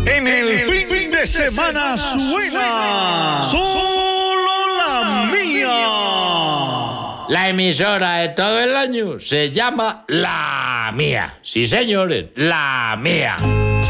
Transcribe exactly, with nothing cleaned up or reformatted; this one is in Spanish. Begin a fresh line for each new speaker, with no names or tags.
En el fin de semana suena solo la mía.
La emisora de todo el año se llama La Mía. Sí, señores, La Mía.